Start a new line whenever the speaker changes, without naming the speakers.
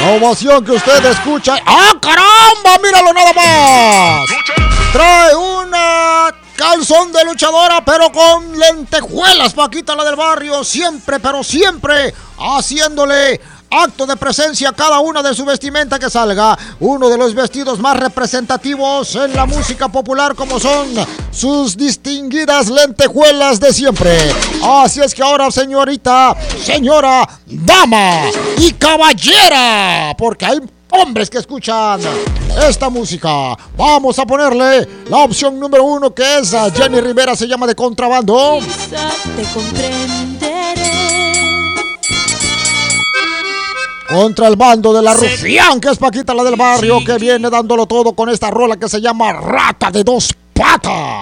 La ovación que usted escucha. ¡Ah, caramba! ¡Míralo nada más! Trae una calzón de luchadora, pero con lentejuelas, Paquita la del barrio. Siempre, pero siempre haciéndole acto de presencia a cada una de su vestimenta que salga. Uno de los vestidos más representativos en la música popular, como son sus distinguidas lentejuelas de siempre. Así es que ahora, señorita, señora, dama y caballera, porque hay hombres que escuchan esta música, vamos a ponerle la opción número 1, que es a Jenny Rivera, se llama De Contrabando.
Quizá te comprenderé.
Contra el bando de la rufián, que es Paquita la del barrio, que viene dándolo todo con esta rola que se llama Rata de Dos Patas.